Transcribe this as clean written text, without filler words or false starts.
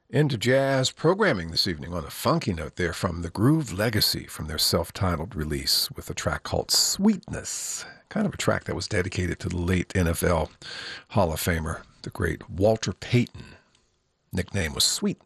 Into jazz programming this evening on a funky note there from The Groove Legacy from their self-titled release with a track called Sweetness, kind of a track that was dedicated to the late NFL Hall of Famer, the great Walter Payton. Nickname was Sweetness.